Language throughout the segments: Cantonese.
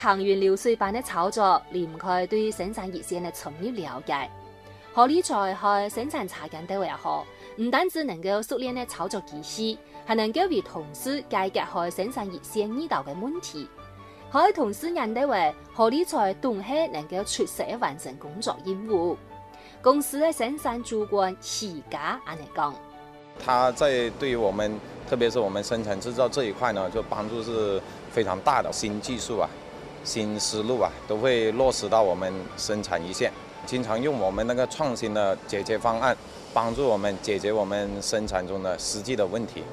行源流水辦的操作，離唔開對生產熱線的深入了解。何理財喺生產茶間單位也好，唔單止能夠熟練的操作技師，還能夠為同事解決喺生產熱線遇到嘅問題。喺同事認得為何理財總係能夠出色地完成工作任務。公司的生產主管許家安尼講， 他在對於我們，特別是我們生產製造這一塊呢，就幫助是非常大的。新技術啊，新思路啊，都會落實到我們生產一線。經常用我們那個創新的解決方案，幫助我們解決我們生產中的實際的問題。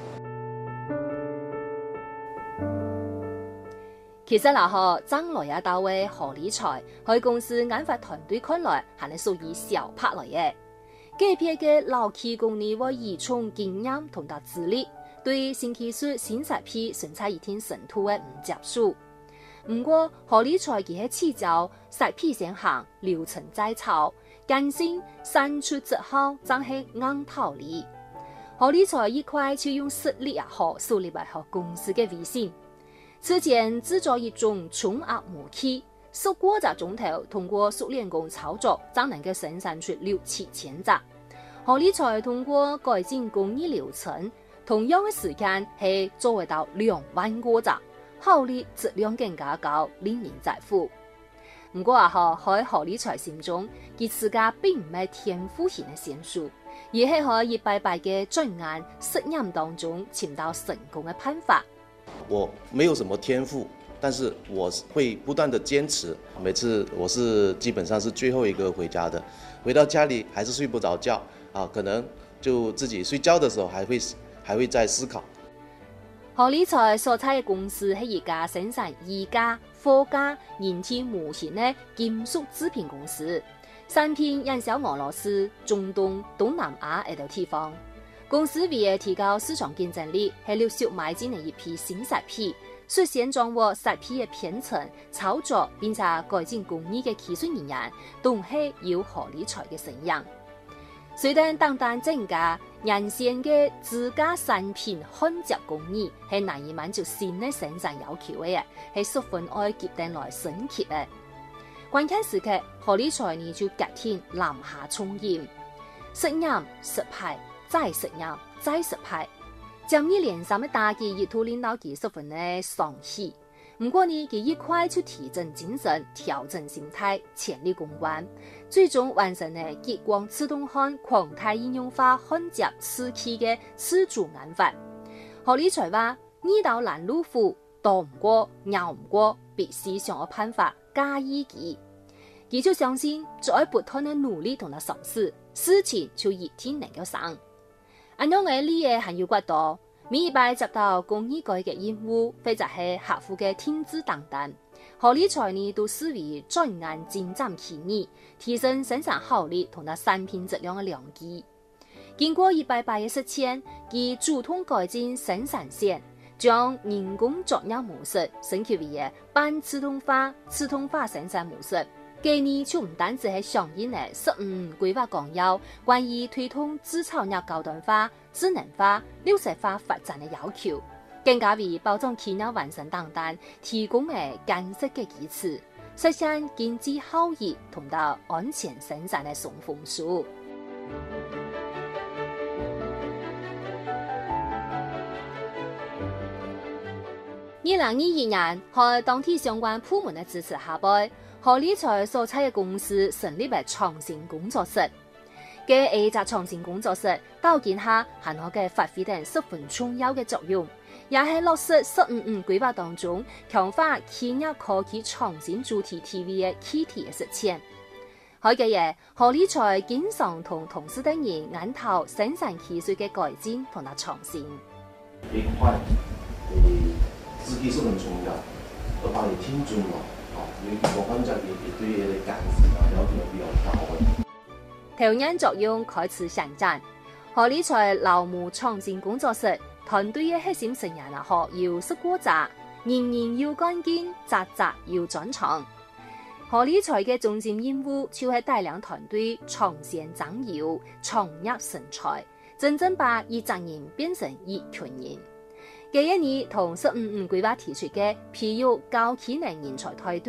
其實嗱，嗬，將來也到位何理財，喺公司研發團隊看來，係屬於小拍來嘅。這批嘅老企工業會移充經驗同埋資歷，對新技術、新設備生產一定程度嘅唔接受。不過何理財佢係聚焦設備先行，流程再操，更新產出之後，真係硬套理。何理財一塊就用實力也好，樹立為好公司嘅威信。此前製作一種衝壓模器，10個鐘頭通過熟練工操作，就能夠生產出6-7千隻。何理財通過改進工藝流程，同樣嘅時間係做到2萬個隻，效率質量更加高，令人在乎。不過喺何理財心中，佢自家並唔係天賦型嘅選手，而係喺一擺擺嘅專案實驗當中尋到成功嘅辦法。 我沒有什麼天賦，但是我會不斷的堅持。每次我是基本上是最後一個回家的，回到家裡還是睡不着覺啊，可能就自己睡覺的時候還會在思考。 何理財所在嘅公司係一家生產衣架、貨架、人體模型嘅金屬製品公司，產品營銷俄羅斯、中東、東南亞等地方。公司為了提高市場競爭力，係陸續買進了一批新設備，率先掌握設備嘅編程、操作，並且改進工藝嘅技術人員，都係有何理財嘅身影。雖然單增加人線嘅自家產品焊接工藝係難以滿足新嘅生產要求嘅，係十分愛決定來升級嘅。關鍵時刻，何理財呢就決定南下衝擊，實驗失敗。再實驗，再失敗，接二連三的打擊，亦都令到佢十分的喪氣。不過呢，佢一塊就提振精神，調整心態，全力攻關，最終完成了激光自動焊狂態應用化焊接瓷器的自主研發。何理財話：遇到攔路虎，躲唔過，拗唔過，必須想個辦法加以佢。佢就相信，再不斷的努力同埋嘗試，事情就一定能夠成。按樣嘅理嘅還有骨多，每一擺接到工藝改嘅任務，或者係客戶嘅添置訂單，何理財呢都視為專案精湛企業，提升生產效率同埋產品質量嘅良機。經過一擺擺嘅實踐，佢主動改進生產線，將人工作業模式升級為半自動化生產模式。今年就唔單止係響應嘅15規劃綱要關於推動製造業高端化、智能化、綠色化發展嘅要求，更加為保障企業完成訂單提供嘅堅實嘅基礎，實現經濟效益同到安全生產嘅雙豐收。2022年，喺當地相關部門嘅支持下，何理財所在嘅公司成立為創新工作室。嘅一隻創新工作室，到今下還可嘅發揮定十分重要嘅作用，也係落實15規劃當中強化企業科技創新主題 TV 嘅議題嘅實踐。喺嘅嘢，何理財經常同同事等人研討生產技術嘅改進同埋創新。 一塊自己是很重要，而把你聽準了。因為我反正也對佢嘅感知啊了解比較高嘅。 投影作用開始顯現。何理財勞務創新工作室團隊嘅核心成員啊，要10個人，人人要幹勁，集集要專長。何理財嘅重點任務就係帶領團隊創新增優，創業成才，真正把一群人變成一群人。 這一年同15+5規劃提出嘅培育高技能人才態度。